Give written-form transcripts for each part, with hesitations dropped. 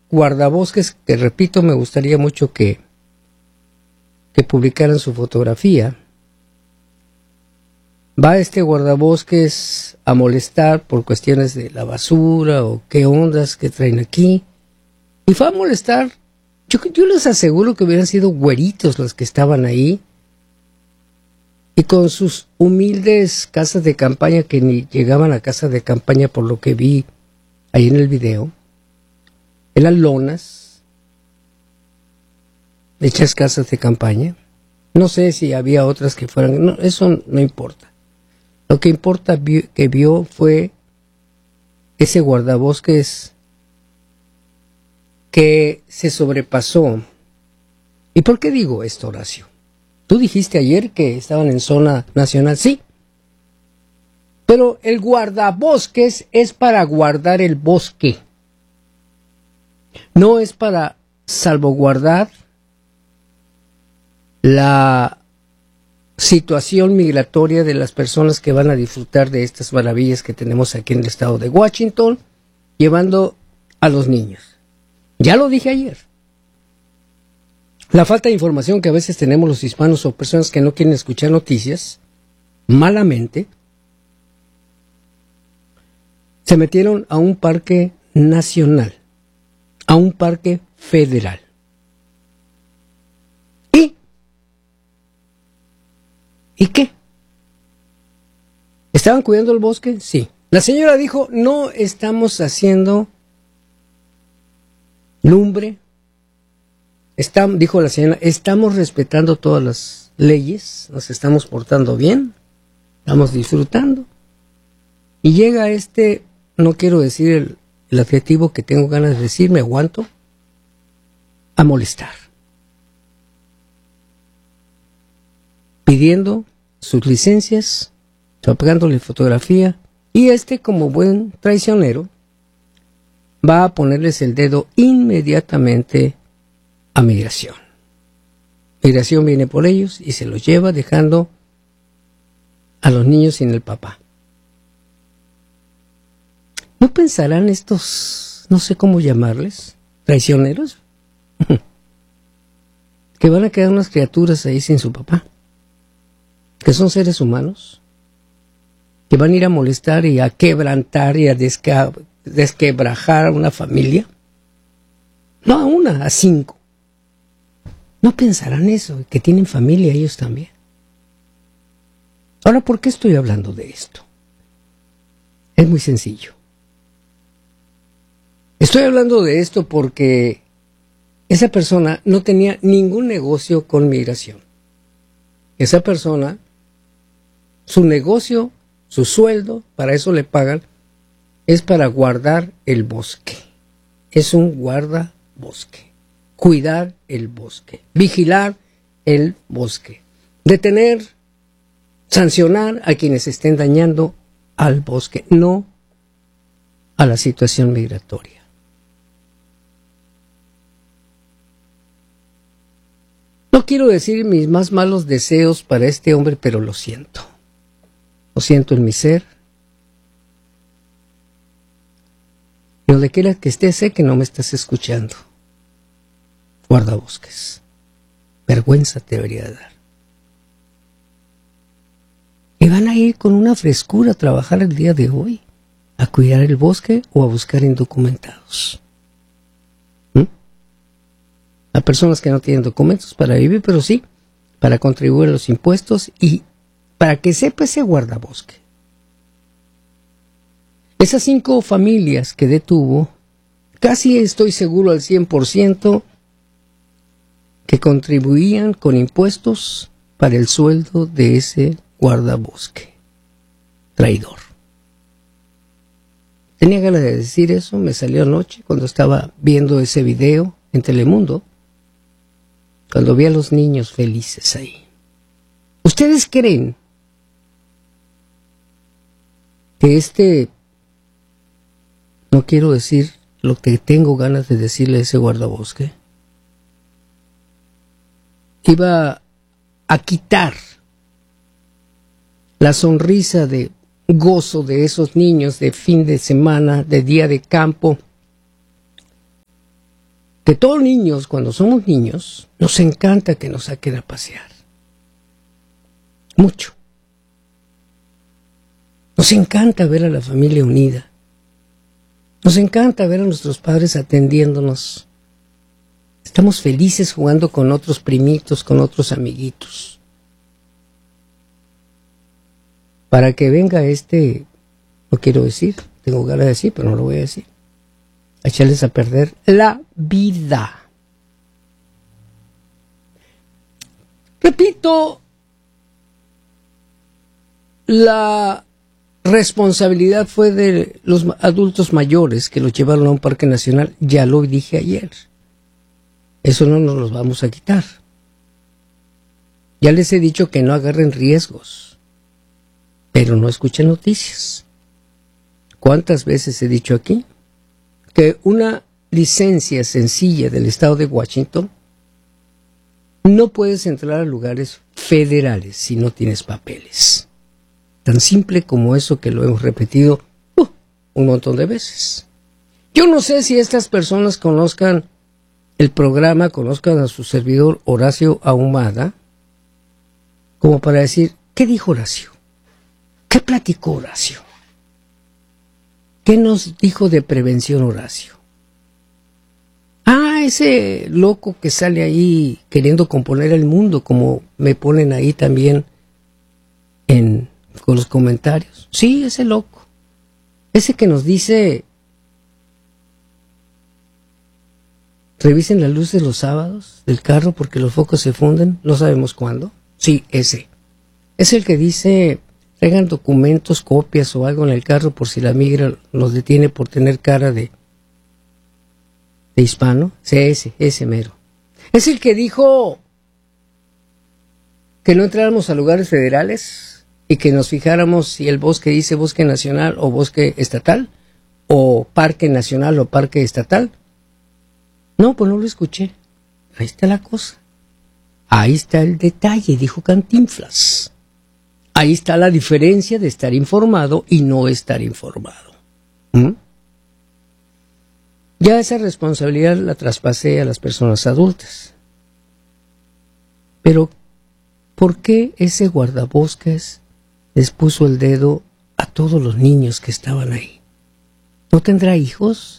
guardabosques que, repito, me gustaría mucho que publicaran su fotografía. Va este guardabosques a molestar por cuestiones de la basura o qué ondas que traen aquí. Y fue a molestar. Yo les aseguro que hubieran sido güeritos los que estaban ahí. Y con sus humildes casas de campaña, que ni llegaban a casa de campaña por lo que vi ahí en el video. Eran lonas, hechas casas de campaña. No sé si había otras que fueran, no, eso no importa. Lo que importa que vio fue ese guardabosques que se sobrepasó. ¿Y por qué digo esto, Horacio? Tú dijiste ayer que estaban en zona nacional, sí. Pero el guardabosques es para guardar el bosque. No es para salvaguardar la situación migratoria de las personas que van a disfrutar de estas maravillas que tenemos aquí en el estado de Washington, llevando a los niños. Ya lo dije ayer. La falta de información que a veces tenemos los hispanos o personas que no quieren escuchar noticias, malamente, se metieron a un parque nacional, a un parque federal. ¿Y qué? ¿Estaban cuidando el bosque? Sí. La señora dijo, no estamos haciendo lumbre. Dijo la señora, estamos respetando todas las leyes, nos estamos portando bien, estamos disfrutando. Y llega no quiero decir el adjetivo que tengo ganas de decir, me aguanto, a molestar. Pidiendo sus licencias, sacándole fotografía, y como buen traicionero, va a ponerles el dedo inmediatamente a migración. Migración viene por ellos y se los lleva dejando a los niños sin el papá. ¿No pensarán estos, no sé cómo llamarles, traicioneros? Que van a quedar unas criaturas ahí sin su papá, que son seres humanos, que van a ir a molestar y a quebrantar y a desquebrajar a una familia. No a una, a 5. ¿No pensarán eso, que tienen familia ellos también? Ahora, ¿por qué estoy hablando de esto? Es muy sencillo. Estoy hablando de esto porque esa persona no tenía ningún negocio con migración. Esa persona, su negocio, su sueldo, para eso le pagan, es para guardar el bosque. Es un guardabosque. Cuidar el bosque. Vigilar el bosque. Detener, sancionar a quienes estén dañando al bosque, no a la situación migratoria. No quiero decir mis más malos deseos para este hombre, pero lo siento. Lo siento en mi ser. Y donde quiera que estés, sé que no me estás escuchando. Guardabosques. Vergüenza te debería dar. Y van a ir con una frescura a trabajar el día de hoy, a cuidar el bosque o a buscar indocumentados. A personas que no tienen documentos para vivir, pero sí para contribuir a los impuestos y para que sepa ese guardabosque. Esas 5 familias que detuvo, casi estoy seguro al 100% que contribuían con impuestos para el sueldo de ese guardabosque. Traidor. Tenía ganas de decir eso, me salió anoche cuando estaba viendo ese video en Telemundo, cuando vi a los niños felices ahí. ¿Ustedes creen que no quiero decir lo que tengo ganas de decirle a ese guardabosque, iba a quitar la sonrisa de gozo de esos niños de fin de semana, de día de campo, que todos niños, cuando somos niños, nos encanta que nos saquen a pasear. Mucho. Nos encanta ver a la familia unida. Nos encanta ver a nuestros padres atendiéndonos. Estamos felices jugando con otros primitos, con otros amiguitos. Para que venga no quiero decir, tengo ganas de decir, pero no lo voy a decir, a echarles a perder la vida. Repito, la responsabilidad fue de los adultos mayores que los llevaron a un parque nacional, ya lo dije ayer. Eso no nos lo vamos a quitar. Ya les he dicho que no agarren riesgos, pero no escuchen noticias. ¿Cuántas veces he dicho aquí que una licencia sencilla del estado de Washington no puedes entrar a lugares federales si no tienes papeles? Tan simple como eso, que lo hemos repetido un montón de veces. Yo no sé si estas personas conozcan el programa, conozcan a su servidor Horacio Ahumada, como para decir, ¿qué dijo Horacio? ¿Qué platicó Horacio? ¿Qué nos dijo de prevención Horacio? Ese loco que sale ahí queriendo componer el mundo, como me ponen ahí también con los comentarios. Sí, ese loco. Ese que nos dice, revisen las luces los sábados del carro porque los focos se funden, no sabemos cuándo. Sí, ese. Es el que dice, traigan documentos, copias o algo en el carro por si la migra los detiene por tener cara de hispano. Sí, ese mero. Es el que dijo que no entráramos a lugares federales y que nos fijáramos si el bosque dice bosque nacional o bosque estatal, o parque nacional o parque estatal. No, pues no lo escuché. Ahí está la cosa. Ahí está el detalle, dijo Cantinflas. Ahí está la diferencia de estar informado y no estar informado. Ya esa responsabilidad la traspasé a las personas adultas. Pero, ¿por qué ese guardabosques les puso el dedo a todos los niños que estaban ahí? ¿No tendrá hijos?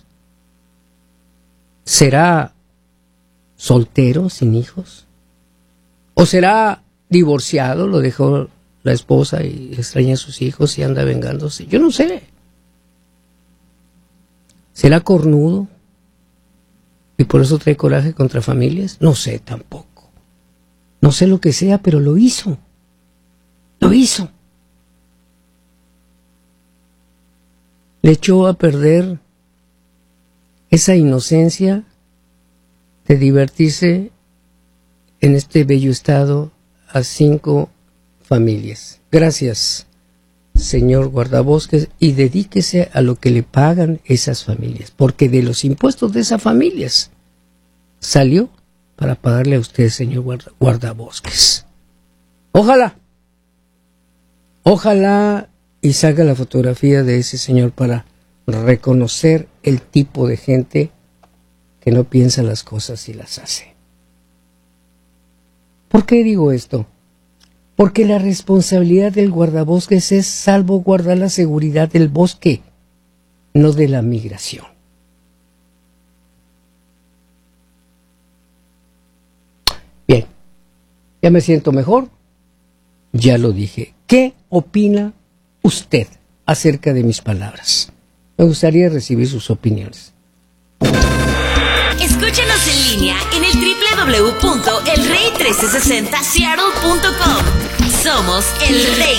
¿Será soltero, sin hijos? ¿O será divorciado, lo dejó la esposa y extraña a sus hijos y anda vengándose? Yo no sé. ¿Será cornudo y por eso trae coraje contra familias? No sé tampoco. No sé lo que sea, pero lo hizo. Lo hizo. Le echó a perder esa inocencia de divertirse en este bello estado a 5 familias. Gracias, señor guardabosques, y dedíquese a lo que le pagan esas familias, porque de los impuestos de esas familias salió para pagarle a usted, señor guardabosques. Ojalá y salga la fotografía de ese señor para reconocer el tipo de gente que no piensa las cosas y las hace. ¿Por qué digo esto? Porque la responsabilidad del guardabosques es salvaguardar la seguridad del bosque, no de la migración. Bien, ya me siento mejor, ya lo dije. ¿Qué opina usted acerca de mis palabras? Me gustaría recibir sus opiniones. Escúchanos en línea en el www.elrey1360seattle.com. Somos El Rey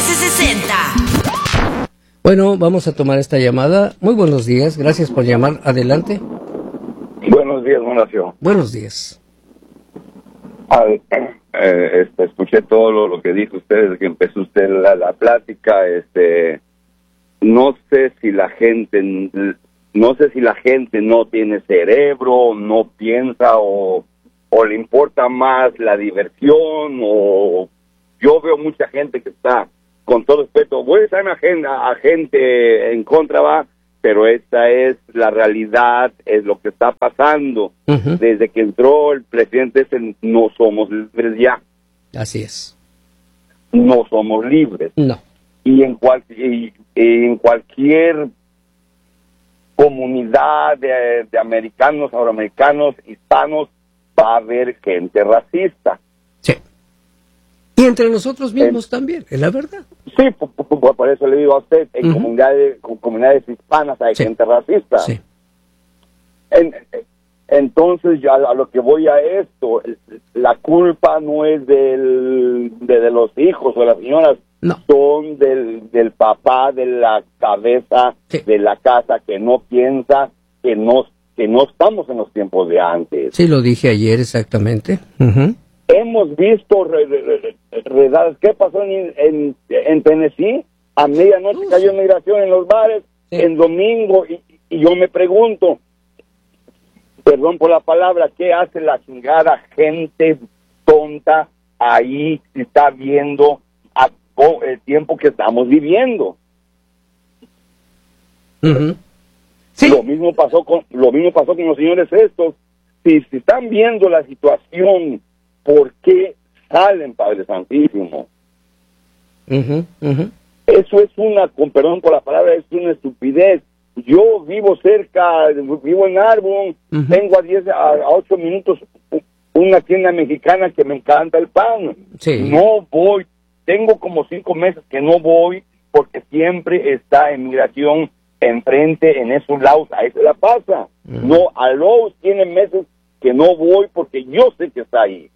1360. Bueno, vamos a tomar esta llamada. Muy buenos días, gracias por llamar. Adelante. Buenos días, Horacio. Buenos días. Escuché todo lo que dijo usted desde que empezó usted la plática. No sé si la gente no tiene cerebro, no piensa o le importa más la diversión, o yo veo mucha gente que está, con todo respeto, voy a estar a gente en contra, pero esta es la realidad, es lo que está pasando. Desde que entró el presidente no somos libres ya. Así es. No somos libres. No. Y en cualquier comunidad de americanos, afroamericanos, hispanos, va a haber gente racista. Sí. Y entre nosotros mismos también, es la verdad. Sí, por eso le digo a usted, en comunidades hispanas hay gente racista. Sí. Entonces, ya a lo que voy a esto, la culpa no es de los hijos o de las señoras, no. Son del papá, de la cabeza de la casa, que no piensa, que no estamos en los tiempos de antes. Sí, lo dije ayer exactamente. Hemos visto redadas. ¿Qué pasó en Tennessee? A medianoche cayó migración en los bares, en domingo, y yo me pregunto, perdón por la palabra, ¿qué hace la chingada gente tonta ahí si está viendo el tiempo que estamos viviendo? Sí. Lo mismo pasó con los señores estos. Si están viendo la situación, ¿por qué salen, Padre Santísimo? Eso es con perdón por la palabra, es una estupidez. Yo vivo en Arbon, tengo a 8 minutos una tienda mexicana que me encanta el pan. Sí. No voy, tengo como 5 meses que no voy, porque siempre está en migración enfrente, en esos lados, ahí se la pasa. No, a Lowe's tiene meses que no voy porque yo sé que está ahí.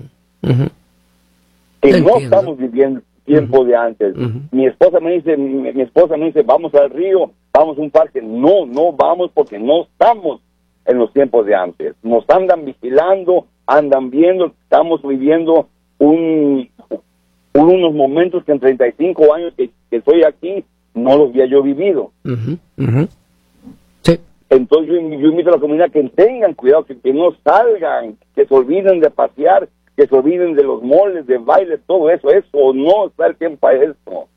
Que no estamos viviendo tiempo de antes. Mi esposa me dice, vamos al río, vamos a un parque. No vamos porque no estamos en los tiempos de antes. Nos andan vigilando, andan viendo, estamos viviendo unos momentos que en 35 años que estoy aquí no los había yo vivido. Sí. Entonces yo invito a la comunidad que tengan cuidado, que no salgan, que se olviden de pasear, que se olviden de los moles, de bailes, todo eso no está el tiempo a eso.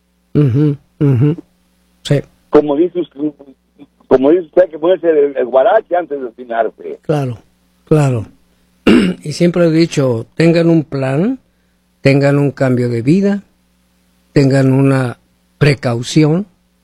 Sí. Como dice usted, hay que ponerse el guarache antes de afinarse. Claro. Y siempre he dicho, tengan un plan, tengan un cambio de vida, tengan una precaución.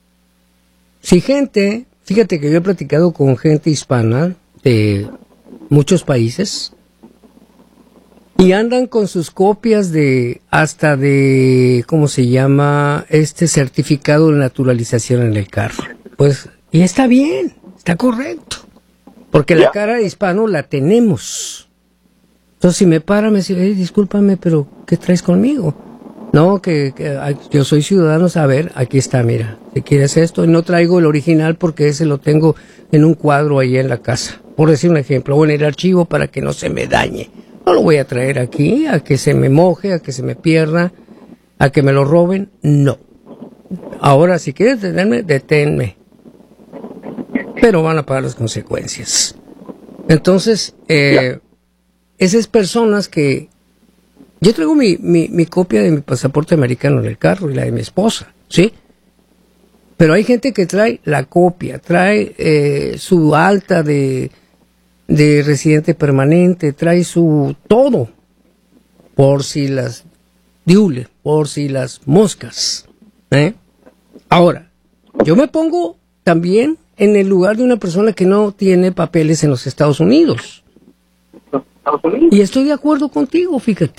Fíjate que yo he platicado con gente hispana de muchos países y andan con sus copias hasta de, ¿cómo se llama? Certificado de naturalización en el carro. Pues, y está bien, está correcto, porque la cara de hispano la tenemos. Entonces, si me para, me dice, discúlpame, pero ¿qué traes conmigo? No, que yo soy ciudadano, a ver, aquí está, mira, si quieres esto, y no traigo el original porque ese lo tengo en un cuadro ahí en la casa, por decir un ejemplo, o en el archivo para que no se me dañe. No lo voy a traer aquí, a que se me moje, a que se me pierda, a que me lo roben, no. Ahora, si quieres detenerme, deténme. Pero van a pagar las consecuencias. Entonces, esas personas que... Yo traigo mi copia de mi pasaporte americano en el carro y la de mi esposa, ¿sí? Pero hay gente que trae la copia, trae su alta de residente permanente, trae su todo, por si las diules, por si las moscas, Ahora, yo me pongo también en el lugar de una persona que no tiene papeles en los Estados Unidos. Y estoy de acuerdo contigo, fíjate.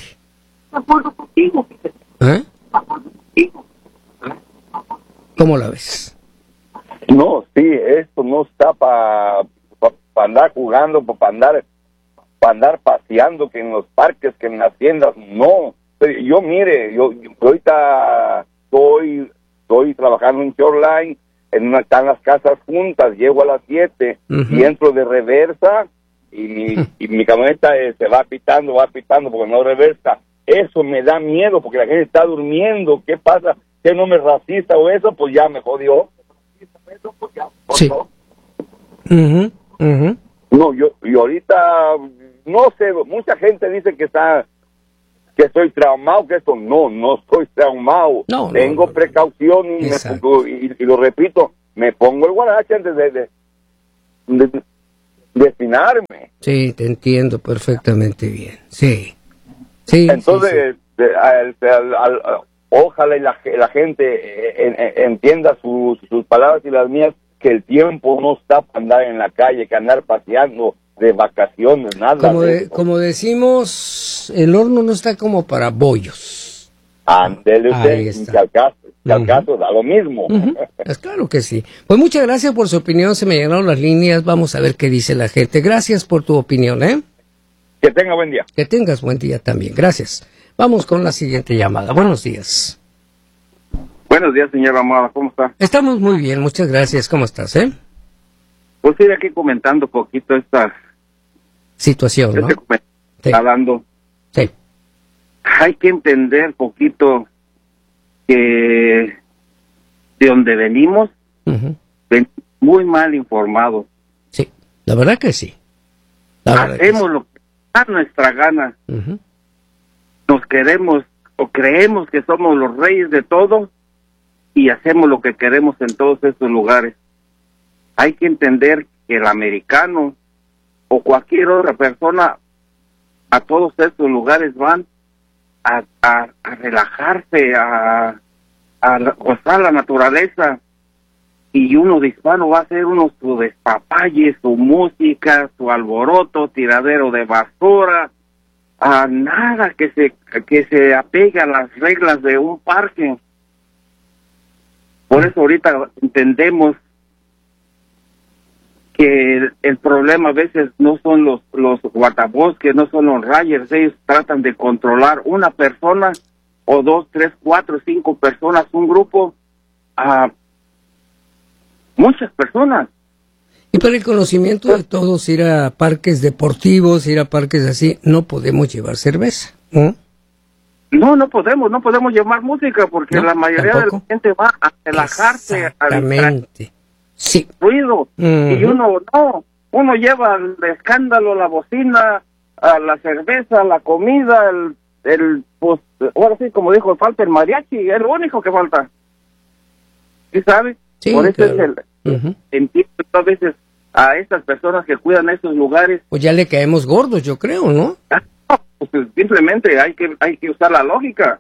¿Cómo la ves? No, sí, esto no está para andar jugando, para andar paseando, que en los parques, que en las tiendas, no. Yo ahorita estoy trabajando en Shoreline, están las casas juntas, llego a las 7 y entro de reversa y mi camioneta se va pitando porque no reversa. Eso me da miedo porque la gente está durmiendo. ¿Qué pasa? ¿Qué no me racista o eso? Pues ya me jodió. Sí. No, yo ahorita, no sé, mucha gente dice que estoy traumado, que esto no estoy traumado. Tengo precaución y lo repito, me pongo el guarache antes de espinarme. Sí, te entiendo perfectamente bien. Sí. Sí. Entonces, ojalá y la gente entienda sus palabras y las mías, que el tiempo no está para andar en la calle, que andar paseando de vacaciones, nada. Como decimos, el horno no está como para bollos. Ándele usted, si al caso da lo mismo. Es claro que sí. Pues muchas gracias por su opinión, se me llenaron las líneas, vamos a ver qué dice la gente. Gracias por tu opinión, ¿eh? Que tenga buen día. Que tengas buen día también, gracias. Vamos con la siguiente llamada. Buenos días. Buenos días, señora Amada, ¿cómo está? Estamos muy bien, muchas gracias. ¿Cómo estás, Pues ir aquí comentando poquito esta situación, ¿no? Sí. Hablando. Sí. Hay que entender poquito que de donde venimos, muy mal informados. Sí, la verdad que sí. Hacemos lo que da nuestra gana. Nos queremos o creemos que somos los reyes de todo y hacemos lo que queremos en todos estos lugares. Hay que entender que el americano o cualquier otra persona a todos estos lugares van a relajarse, a gozar la naturaleza, y uno de hispano va a hacer su despapalle, su música, su alboroto, tiradero de basura, a nada que se apegue a las reglas de un parque. Por eso ahorita entendemos que el problema a veces no son los guatabosques, no son los rayers. Ellos tratan de controlar una persona o 2, 3, 4, 5 personas, un grupo, a muchas personas. Y para el conocimiento de todos, ir a parques deportivos, ir a parques así, no podemos llevar cerveza, ¿no? No podemos llevar música porque la mayoría de la gente va a relajarse, exactamente. Sí. Ruido. Y uno lleva el escándalo, la bocina, a la cerveza, la comida, pues, ahora sí, como dijo, falta el mariachi, es lo único que falta. ¿Sí sabe? Sí, por eso claro. entiendo a veces a estas personas que cuidan esos lugares. Pues ya le caemos gordos, yo creo, ¿no? Pues simplemente hay que usar la lógica.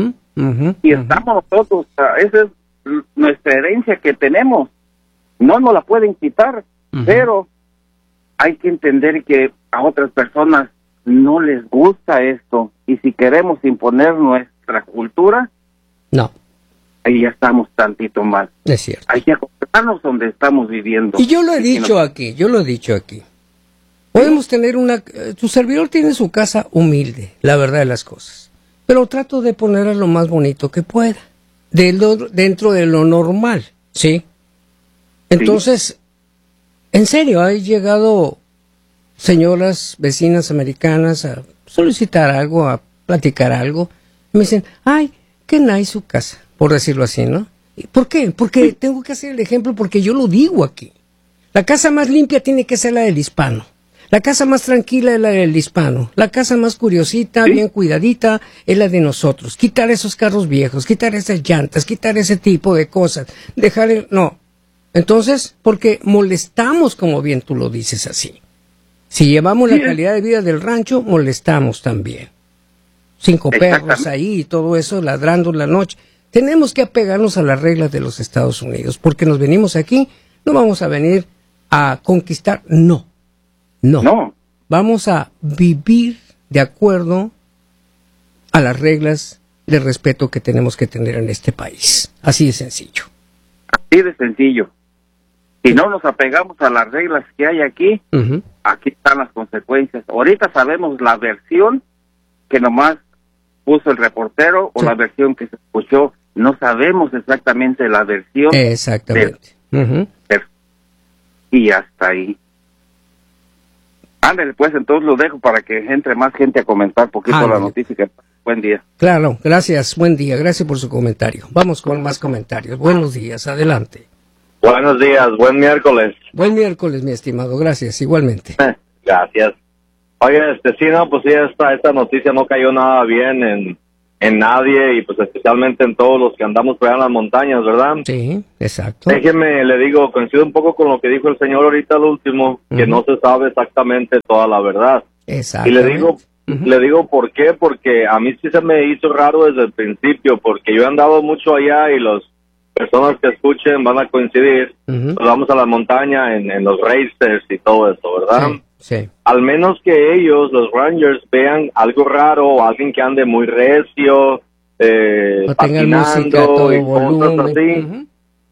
Y estamos nosotros, esa es nuestra herencia que tenemos. No nos la pueden quitar, pero hay que entender que a otras personas no les gusta esto, y si queremos imponer nuestra cultura, no, ahí ya estamos tantito mal. Es cierto. Hay que acostumbrarnos donde estamos viviendo. Y yo lo he dicho aquí. Podemos tener tu servidor tiene su casa humilde, la verdad de las cosas, pero trato de ponerla lo más bonito que pueda, dentro de lo normal, ¿sí? Entonces, en serio, han llegado señoras, vecinas americanas a solicitar algo, a platicar algo. Me dicen, ay, qué nice su casa, por decirlo así, ¿no? ¿Por qué? Porque tengo que hacer el ejemplo, porque yo lo digo aquí. La casa más limpia tiene que ser la del hispano. La casa más tranquila es la del hispano. La casa más curiosita, bien cuidadita, es la de nosotros. Quitar esos carros viejos, quitar esas llantas, quitar ese tipo de cosas. No. Entonces, porque molestamos, como bien tú lo dices así. Si llevamos la calidad de vida del rancho, molestamos también. 5 perros ahí y todo eso ladrando en la noche. Tenemos que apegarnos a las reglas de los Estados Unidos, porque nos venimos aquí, no vamos a venir a conquistar, no. Vamos a vivir de acuerdo a las reglas de respeto que tenemos que tener en este país. Así de sencillo. Así de sencillo. Si no nos apegamos a las reglas que hay aquí, aquí están las consecuencias. Ahorita sabemos la versión que nomás puso el reportero o la versión que se escuchó. No sabemos exactamente la versión. Exactamente. Y hasta ahí. Ándale, pues entonces lo dejo para que entre más gente a comentar poquito la noticia. Buen día. Claro, gracias, buen día, gracias por su comentario. Vamos con más comentarios. Buenos días, adelante. Buenos días, buen miércoles. Buen miércoles, mi estimado, gracias, igualmente. Gracias. Oye, sí, no, pues sí, esta noticia no cayó nada bien en nadie, y pues especialmente en todos los que andamos por allá en las montañas, ¿verdad? Sí, exacto. Déjeme, le digo, coincido un poco con lo que dijo el señor ahorita al último, que no se sabe exactamente toda la verdad. Exacto. Y le digo por qué, porque a mí sí se me hizo raro desde el principio, porque yo he andado mucho allá y las personas que escuchen van a coincidir. Pues vamos a la montaña en los racers y todo eso, ¿verdad? Sí. Al menos que ellos, los Rangers, vean algo raro o alguien que ande muy recio, O tenga música a todo y cosas volumen.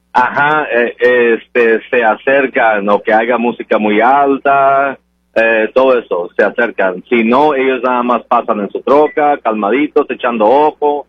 así. Se acercan, o que haga música muy alta, todo eso, se acercan. Si no, ellos nada más pasan en su troca, calmaditos, echando ojo,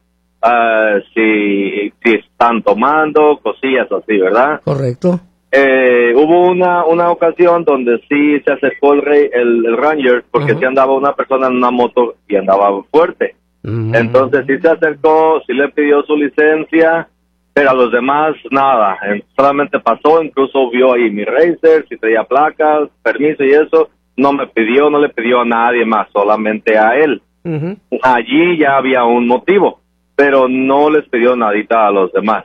si están tomando, cosillas así, ¿verdad? Correcto. Hubo una ocasión donde sí se acercó el Ranger, porque sí andaba una persona en una moto y andaba fuerte. Entonces sí se acercó, sí le pidió su licencia, pero a los demás nada, solamente pasó, incluso vio ahí mi Racer, si traía placas, permiso y eso, no le pidió a nadie más, solamente a él. Allí ya había un motivo, pero no les pidió nadita a los demás.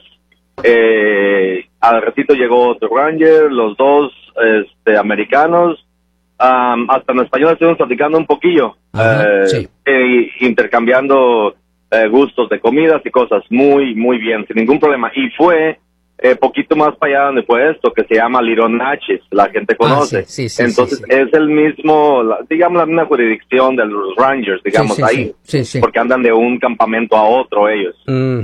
Al ratito llegó otro Ranger, los dos americanos, hasta en español estuvimos platicando un poquillo, sí. Intercambiando gustos de comidas y cosas, muy bien, sin ningún problema. Y fue poquito más para allá donde fue esto, que se llama Little Natchez, la gente conoce. Sí, entonces es el mismo, digamos la misma jurisdicción de los Rangers, digamos ahí, porque andan de un campamento a otro ellos.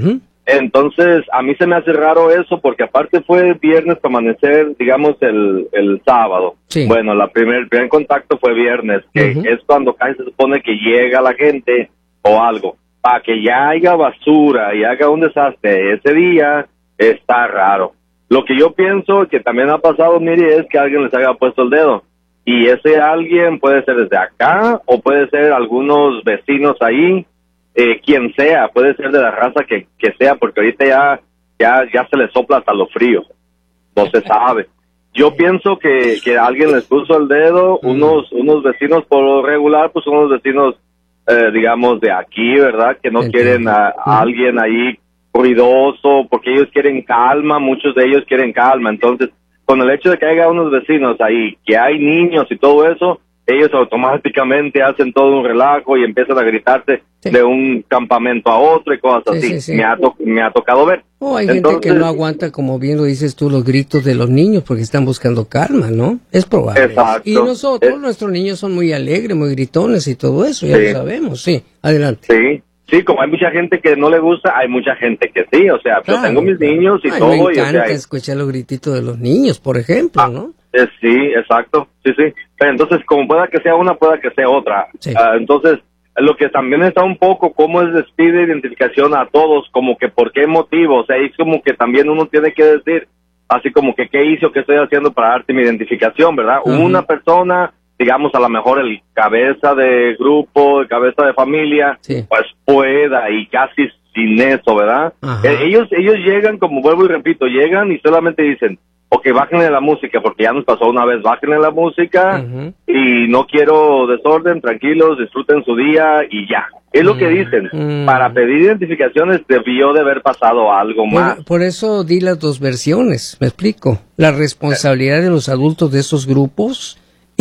Entonces, a mí se me hace raro eso, porque aparte fue viernes para amanecer, digamos, el sábado. Sí. Bueno, el primer contacto fue viernes, que es cuando casi se supone que llega la gente o algo. Para que ya haya basura y haga un desastre ese día, está raro. Lo que yo pienso que también ha pasado, mire, es que alguien les haya puesto el dedo. Y ese alguien puede ser desde acá, o puede ser algunos vecinos ahí, quien sea, puede ser de la raza que sea, porque ahorita ya se le sopla hasta lo frío, no se sabe. Yo pienso que alguien les puso el dedo, unos vecinos por lo regular, pues unos vecinos, digamos, de aquí, ¿verdad? Que no quieren a alguien ahí ruidoso, porque ellos quieren calma, muchos de ellos quieren calma. Entonces, con el hecho de que haya unos vecinos ahí, que hay niños y todo eso, ellos automáticamente hacen todo un relajo y empiezan a gritarse de un campamento a otro y cosas así. Me ha tocado ver. Hay gente que no aguanta, como bien lo dices tú, los gritos de los niños porque están buscando calma, ¿no? Es probable. Exacto. Y nosotros, nuestros niños son muy alegres, muy gritones y todo eso, ya lo sabemos. Sí, adelante. Sí, como hay mucha gente que no le gusta, hay mucha gente que sí, o sea, yo tengo mis niños y todo. Me encanta escuchar los grititos de los niños, por ejemplo, ¿no? Sí, exacto, sí. Pero entonces, como pueda que sea una, pueda que sea otra. Sí. Entonces, lo que también está un poco, cómo les pide identificación a todos, como que por qué motivo, o sea, es como que también uno tiene que decir, así como que qué hizo, qué estoy haciendo para darte mi identificación, ¿verdad? Una persona, digamos, a lo mejor el cabeza de grupo, el cabeza de familia, pues pueda, y casi sin eso, ¿verdad? Ellos llegan, como vuelvo y repito, llegan y solamente dicen, ok, bájenle la música, porque ya nos pasó una vez, bájenle la música, y no quiero desorden, tranquilos, disfruten su día, y ya. Es lo que dicen. Para pedir identificaciones debió de haber pasado algo más. Por eso di las dos versiones, me explico. La responsabilidad de los adultos de esos grupos,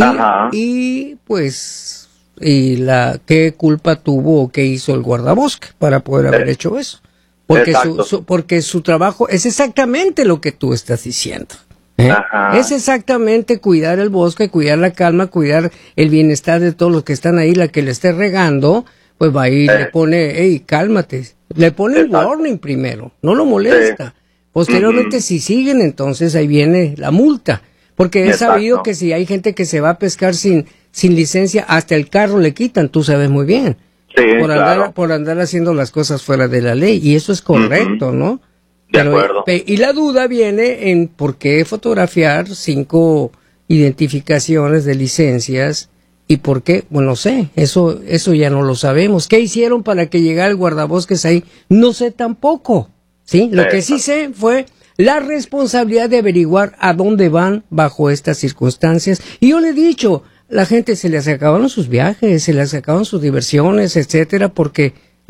y pues, qué culpa tuvo o qué hizo el guardabosque para poder haber hecho eso. Porque su trabajo es exactamente lo que tú estás diciendo. Es exactamente cuidar el bosque, cuidar la calma, cuidar el bienestar de todos los que están ahí. La que le esté regando, pues va ahí y le pone, hey, cálmate. Le pone el warning primero, no lo molesta. Posteriormente, si siguen, entonces ahí viene la multa. Porque he sabido que si hay gente que se va a pescar sin licencia, hasta el carro le quitan, tú sabes muy bien. Sí, por andar haciendo las cosas fuera de la ley, y eso es correcto, ¿no? De acuerdo. Y la duda viene en por qué fotografiar 5 identificaciones de licencias y por qué, bueno, no sé, eso ya no lo sabemos. ¿Qué hicieron para que llegara el guardabosques ahí? No sé tampoco, ¿sí? Lo que sí sé fue la responsabilidad de averiguar a dónde van bajo estas circunstancias. Y yo le he dicho, la gente se les acabaron sus viajes, se les acabaron sus diversiones, etcétera, porque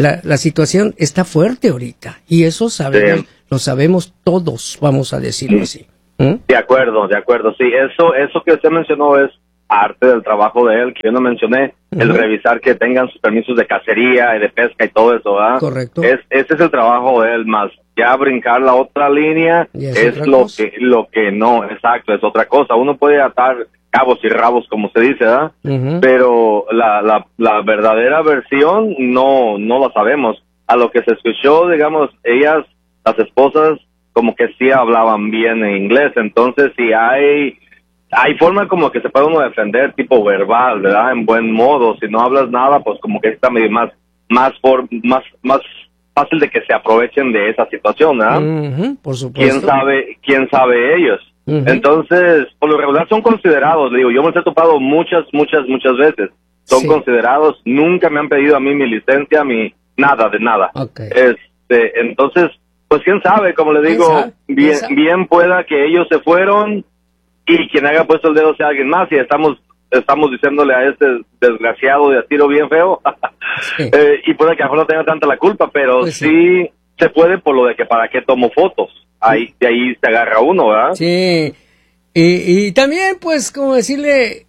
La situación está fuerte ahorita y eso sabemos, lo sabemos todos, vamos a decirlo así. De acuerdo, sí. Eso que usted mencionó es parte del trabajo de él, que yo no mencioné, el revisar que tengan sus permisos de cacería y de pesca y todo eso, ¿verdad? Correcto. Ese es el trabajo de él, más ya brincar la otra línea es lo que no, exacto, es otra cosa. Uno puede atar cabos y rabos, como se dice, ¿verdad? Pero la verdadera versión no la sabemos. A lo que se escuchó, digamos, ellas, las esposas, como que sí hablaban bien en inglés, entonces si hay forma como que se puede uno defender tipo verbal, ¿verdad? En buen modo, si no hablas nada, pues como que está medio más fácil de que se aprovechen de esa situación, ¿verdad? Por supuesto. ¿Quién sabe ellos? Entonces, por lo regular son considerados, le digo, yo me he topado muchas veces, son considerados, nunca me han pedido a mí mi licencia, mi nada de nada. Okay. Entonces, pues quién sabe, como le digo, bien pueda que ellos se fueron y quien haya puesto el dedo sea alguien más y estamos diciéndole a este desgraciado de a tiro bien feo y puede que a lo mejor no tenga tanta la culpa, pero pues sí se puede por lo de que para qué tomo fotos, de ahí se agarra uno, ¿verdad? Sí, y también pues como decirle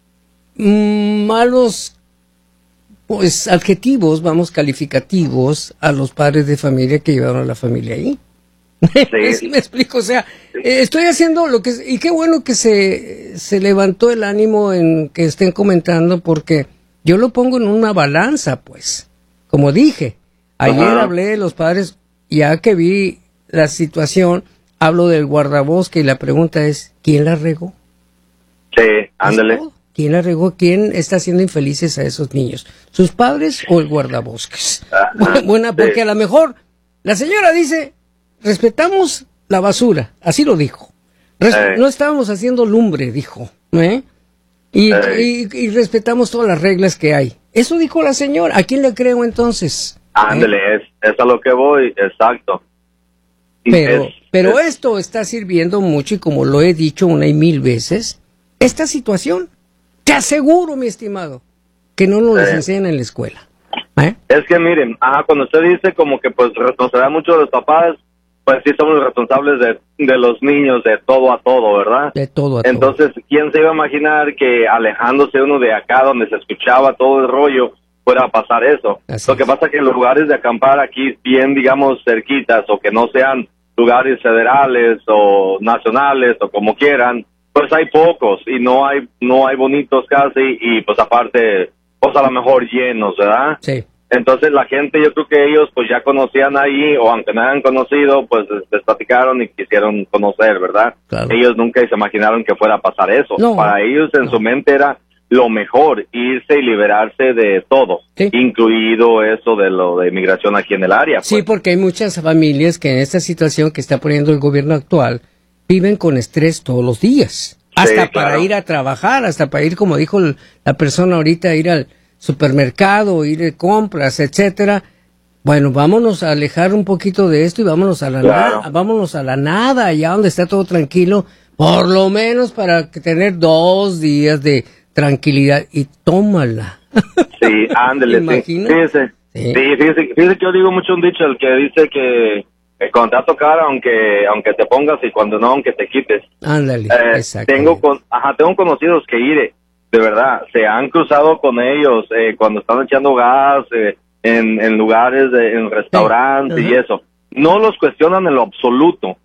malos pues adjetivos, calificativos a los padres de familia que llevaron a la familia ahí. Sí. Me explico, o sea, estoy haciendo lo que... Y qué bueno que se levantó el ánimo en que estén comentando, porque yo lo pongo en una balanza, pues. Como dije, ayer hablé de los padres, ya que vi la situación, hablo del guardabosque y la pregunta es, ¿quién la regó? Sí, ándale. ¿Quién la regó? ¿Quién está haciendo infelices a esos niños? ¿Sus padres o el guardabosques? Bueno, porque a lo mejor la señora dice, respetamos la basura, así lo dijo. No estábamos haciendo lumbre, dijo. Y respetamos todas las reglas que hay. Eso dijo la señora. ¿A quién le creo entonces? Ándale, es a lo que voy, exacto. Pero esto está sirviendo mucho y como lo he dicho una y mil veces, esta situación, te aseguro, mi estimado, que no nos enseñan en la escuela. Es que miren, cuando usted dice como que pues responsabilidad mucho de los papás, pues sí somos los responsables de los niños de todo a todo, ¿verdad? De todo a Entonces, ¿quién se iba a imaginar que alejándose uno de acá donde se escuchaba todo el rollo fuera a pasar eso? Lo que pasa es que en los lugares de acampar aquí bien, digamos, cerquitas o que no sean lugares federales o nacionales o como quieran, pues hay pocos y no hay bonitos casi y pues aparte, pues a lo mejor llenos, ¿verdad? Sí. Entonces la gente, yo creo que ellos pues ya conocían ahí, o aunque no hayan conocido, pues les platicaron y quisieron conocer, ¿verdad? Claro. Ellos nunca se imaginaron que fuera a pasar eso. No, para ellos en su mente era lo mejor, irse y liberarse de todo, incluido eso de lo de inmigración aquí en el área. Pues. Sí, porque hay muchas familias que en esta situación que está poniendo el gobierno actual, viven con estrés todos los días. Hasta para ir a trabajar, hasta para ir, como dijo la persona ahorita, ir al supermercado, ir de compras, etcétera. Bueno, vámonos a alejar un poquito de esto y vámonos a la nada, allá donde está todo tranquilo, por lo menos para tener 2 días de tranquilidad y tómala. Sí, ándele, fíjese que yo digo mucho un dicho, el que dice que cuando te va a tocar, aunque te pongas y cuando no, aunque te quites. Ándale, exacto. Tengo conocidos que de verdad, se han cruzado con ellos cuando están echando gas en lugares, en restaurantes y eso. No los cuestionan en lo absoluto.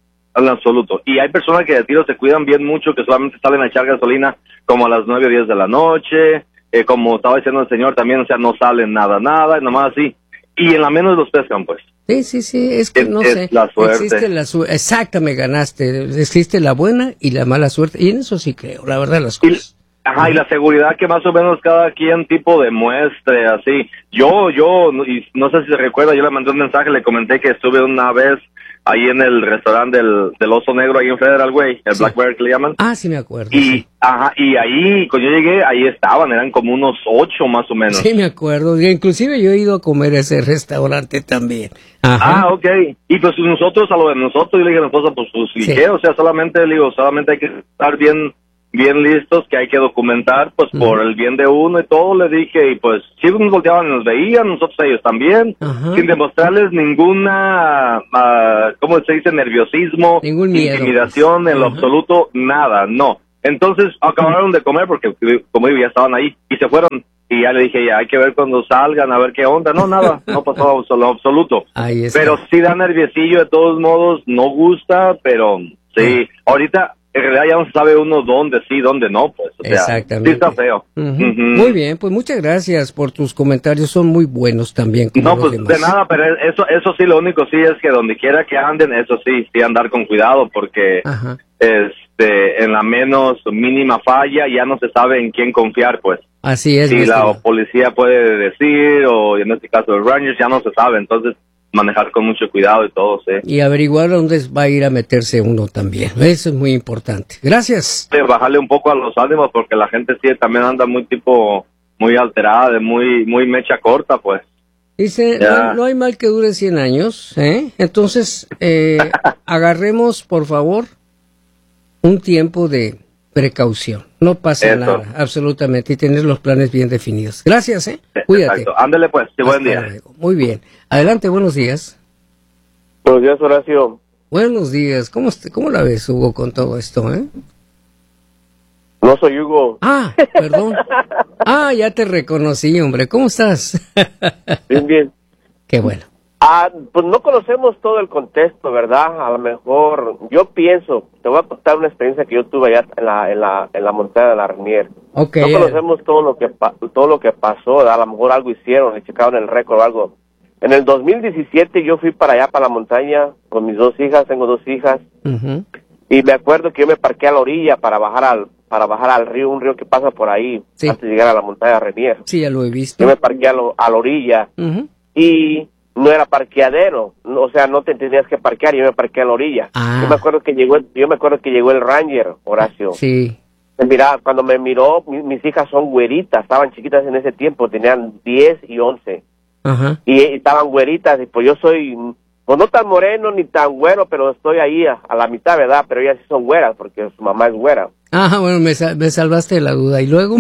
Y hay personas que de tiro se cuidan bien mucho, que solamente salen a echar gasolina como a las 9 o 10 de la noche, como estaba diciendo el señor también, o sea, no salen nada, nomás así. Y en la menos los pescan, pues. Sí, es que no sé. La suerte. Existe la suerte. Exacto, me ganaste. Existe la buena y la mala suerte. Y en eso sí creo, la verdad, las cosas. Y la seguridad que más o menos cada quien tipo demuestre, así. Yo, y no sé si se recuerda, yo le mandé un mensaje, le comenté que estuve una vez ahí en el restaurante del Oso Negro, ahí en Federal Way, el Black Bear que le llaman. Sí me acuerdo. Y ahí, cuando yo llegué, ahí estaban, eran como unos 8 más o menos. Sí me acuerdo, inclusive yo he ido a comer a ese restaurante también. Ok. Y pues nosotros, a lo de nosotros, yo le dije a mi esposa, pues ¿y qué? O sea, solamente hay que estar bien bien listos que hay que documentar, pues por el bien de uno y todo, le dije, y pues sí nos volteaban y nos veían, nosotros ellos también, sin demostrarles ninguna, ¿cómo se dice? Nerviosismo, ningún miedo, intimidación, en lo absoluto, nada, no. Entonces acabaron de comer porque, como digo, ya estaban ahí y se fueron. Y ya le dije, ya hay que ver cuando salgan, a ver qué onda. No, nada, no pasó lo absoluto. Ahí está. Pero sí da nerviosillo, de todos modos, no gusta, pero sí. Ahorita, en realidad ya no se sabe uno dónde sí, dónde no, pues. O sea, exactamente. sí está feo. Muy bien, pues muchas gracias por tus comentarios, son muy buenos también. Como No, los pues demás. de nada, pero eso sí, lo único sí es que donde quiera que anden, eso sí andar con cuidado, porque en la menos mínima falla ya no se sabe en quién confiar, pues. Así es. Si la policía puede decir, o en este caso el Rangers, ya no se sabe, entonces manejar con mucho cuidado y todo, sí. Y averiguar dónde va a ir a meterse uno también, eso es muy importante. Gracias. Bajarle un poco a los ánimos, porque la gente sí también anda muy alterada, de muy mecha corta, pues. Dice, no hay mal que dure 100 años, ¿eh? Entonces, agarremos, por favor, un tiempo de precaución. No pasa nada, absolutamente, y tener los planes bien definidos. Gracias, ¿eh? Cuídate. Exacto. Ándale, pues, sí, buen día. Luego. Muy bien. Adelante, buenos días. Buenos días, Horacio. Buenos días. ¿Cómo la ves, Hugo, con todo esto, eh? No soy Hugo. Ah, perdón. Ya te reconocí, hombre. ¿Cómo estás? Bien, bien. Qué bueno. Pues no conocemos todo el contexto, ¿verdad? A lo mejor, yo pienso, te voy a contar una experiencia que yo tuve allá en la montaña de la Rainier. Okay. No conocemos todo lo que pasó, ¿verdad? A lo mejor algo hicieron, le checaron el récord o algo. En el 2017 yo fui para allá, para la montaña, con mis 2 hijas, tengo 2 hijas, y me acuerdo que yo me parqué a la orilla para bajar al río, un río que pasa por ahí, antes de llegar a la montaña de Rainier. Sí, ya lo he visto. Yo me parqué a la orilla, y no era parqueadero, o sea, no te tenías que parquear, yo me parqué a la orilla. Yo me acuerdo que llegó el Ranger, Horacio. Sí. Mira, cuando me miró, mis hijas son güeritas, estaban chiquitas en ese tiempo, tenían 10 y 11. Y estaban güeritas, y pues yo soy, pues no tan moreno ni tan güero, pero estoy ahí a la mitad, ¿verdad? Pero ellas sí son güeras, porque su mamá es güera. Bueno, me salvaste de la duda. ¿Y luego?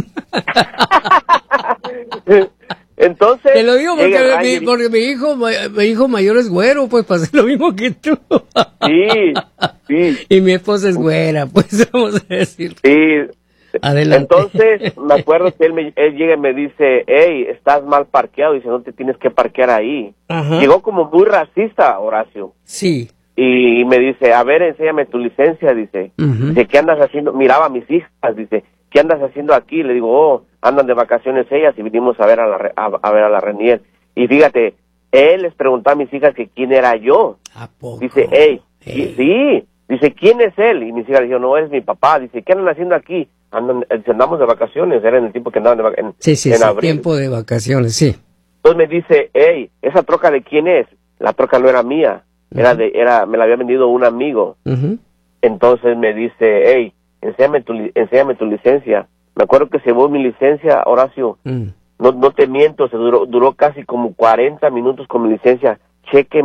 Entonces, te lo digo porque mi hijo mayor es güero, pues para hacer lo mismo que tú. Sí. Y mi esposa es güera, pues vamos a decir. Sí. Adelante. Entonces, me acuerdo que él llega y me dice, hey, estás mal parqueado, dice, no te tienes que parquear ahí. Llegó como muy racista, Horacio. Sí. Y me dice, a ver, enséñame tu licencia, dice. Dice, ¿qué andas haciendo? Miraba a mis hijas, dice, ¿qué andas haciendo aquí? Le digo, andan de vacaciones ellas y vinimos a ver a la Rainier. Y fíjate, él les preguntó a mis hijas que quién era yo. ¿A poco? Dice, sí. Dice, ¿quién es él? Y mis hijas dijeron, no, es mi papá. Dice, ¿qué andan haciendo aquí? Andamos de vacaciones, era en el tiempo que andaban de vacaciones. Sí, en abril. Tiempo de vacaciones, sí. Entonces me dice, hey, ¿esa troca de quién es? La troca no era mía, me la había vendido un amigo. Entonces me dice, hey, enséñame tu licencia. Me acuerdo que se llevó mi licencia, Horacio. No te miento, duró casi como 40 minutos con mi licencia. Cheque.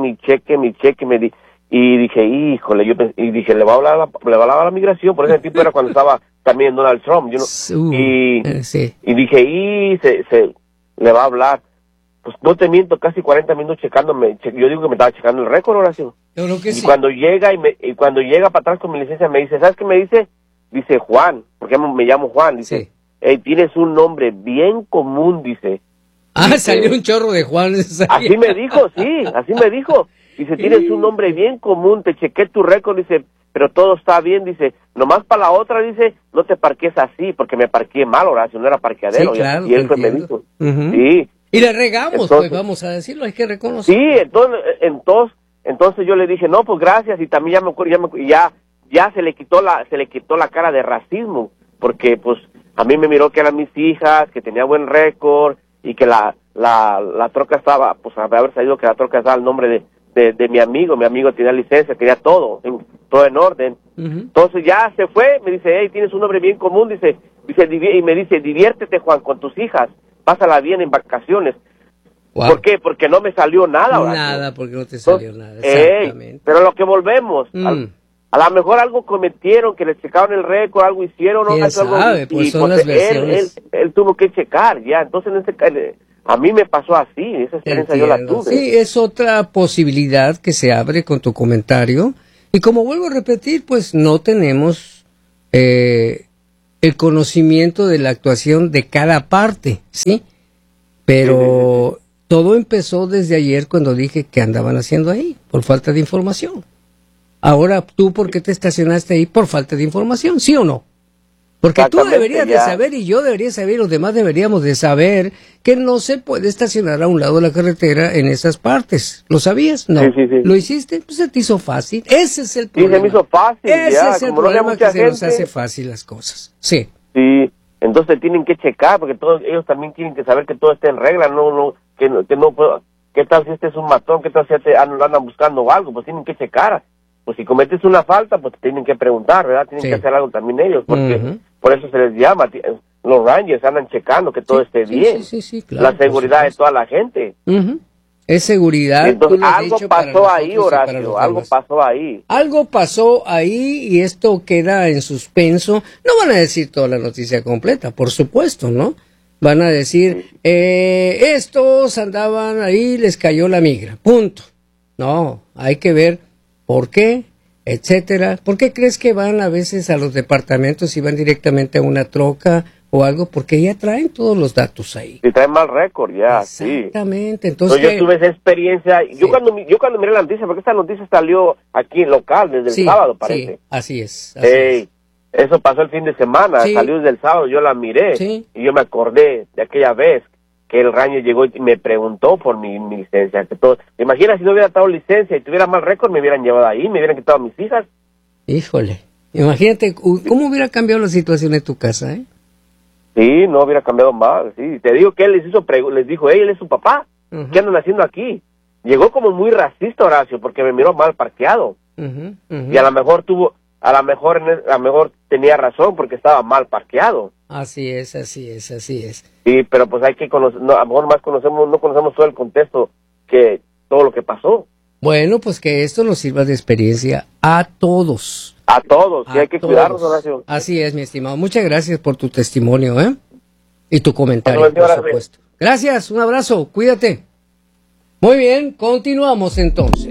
Y dije, híjole, le va a hablar a la migración, por ese tiempo era cuando estaba también Donald Trump, y dije, le va a hablar. Pues no te miento, casi 40 minutos checándome, yo digo que me estaba checando el récord, Horacio. Yo creo que y sí. cuando llega para atrás con mi licencia, me dice, ¿sabes qué me dice? Dice, Juan, porque me llamo Juan, dice, hey, tienes un nombre bien común, dice. Salió un chorro de Juan. Así me dijo, dice, tienes un nombre bien común, te chequé tu récord, dice, pero todo está bien, dice, nomás para la otra, dice, no te parques así, porque me parqué mal, Horacio, no era parqueadero. Sí, claro, y él me dijo, sí. Y le regamos, entonces, pues vamos a decirlo, hay que reconocer. Sí, entonces yo le dije, no, pues gracias, y también ya se le quitó la cara de racismo, porque pues a mí me miró que eran mis hijas, que tenía buen récord, y que la troca estaba, pues a haber sabido que la troca estaba al nombre de mi amigo tenía licencia, tenía todo en orden. Entonces ya se fue, me dice, hey, tienes un nombre bien común, y me dice, diviértete, Juan, con tus hijas, pásala bien en vacaciones. Wow. ¿Por qué? Porque no me salió nada. Nada, porque no te salió nada, exactamente. Pero a lo que volvemos, A lo mejor algo cometieron, que les checaron el récord, algo hicieron, ¿Quién sabe? Pues son las versiones. Él tuvo que checar, ya. Entonces, en este caso, a mí me pasó así, esa experiencia yo la tuve. Sí, es otra posibilidad que se abre con tu comentario. Y como vuelvo a repetir, pues no tenemos el conocimiento de la actuación de cada parte, ¿sí? Pero todo empezó desde ayer cuando dije que andaban haciendo ahí, por falta de información. Ahora, ¿tú por qué te estacionaste ahí? Por falta de información, ¿sí o no? Porque tú deberías de saber y yo debería saber y los demás deberíamos de saber que no se puede estacionar a un lado de la carretera en esas partes. ¿Lo sabías? No. Sí. ¿Lo hiciste? Pues se te hizo fácil. Ese es el problema. Sí, se me hizo fácil. Ese es el problema, que se nos hace fácil las cosas. Sí. Sí, entonces tienen que checar porque todos ellos también tienen que saber que todo esté en regla, que no puedo, ¿qué tal si este es un matón? ¿Qué tal si andan buscando algo? Pues tienen que checar. Pues si cometes una falta, pues te tienen que preguntar, ¿verdad? Tienen que hacer algo también ellos, porque por eso se les llama, los Rangers andan checando que todo esté bien. Sí, claro, la seguridad de toda la gente. Es seguridad. Entonces, algo pasó ahí, Horacio, algo pasó ahí. Algo pasó ahí y esto queda en suspenso. No van a decir toda la noticia completa, por supuesto, ¿no? Van a decir, estos andaban ahí, les cayó la migra, punto. No, hay que ver por qué, etcétera. ¿Por qué crees que van a veces a los departamentos y van directamente a una troca o algo? Porque ya traen todos los datos ahí. Y traen mal récord, ya, exactamente. Entonces, yo tuve esa experiencia. Sí. Yo cuando miré la noticia, porque esta noticia salió aquí en local desde el sábado, parece. Sí, así es. Eso pasó el fin de semana, salió desde el sábado, yo la miré y yo me acordé de aquella vez que el Ranger llegó y me preguntó por mi licencia. Que todo, imagina si no hubiera dado licencia y tuviera mal récord, me hubieran llevado ahí, me hubieran quitado a mis hijas. Híjole, imagínate cómo hubiera cambiado la situación de tu casa, ¿eh? Sí, no hubiera cambiado más, sí. Te digo que él les dijo, él es su papá, ¿qué andan haciendo aquí? Llegó como muy racista, Horacio, porque me miró mal parqueado. Y a lo mejor tenía razón porque estaba mal parqueado. Así es. Sí, pero pues hay que conocer, a lo mejor no conocemos todo el contexto, que todo lo que pasó. Bueno, pues que esto nos sirva de experiencia a todos. A todos, sí, hay que cuidarnos, Horacio. Así es, mi estimado. Muchas gracias por tu testimonio, ¿eh? Y tu comentario, por supuesto. Gracias, un abrazo, cuídate. Muy bien, continuamos entonces.